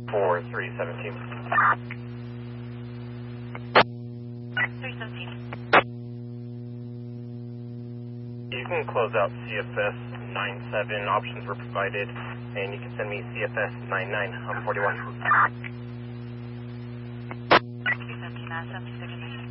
for 317. 317. You can close out CFS 97. Options were provided, and you can send me CFS 99 on 41. 317, 76.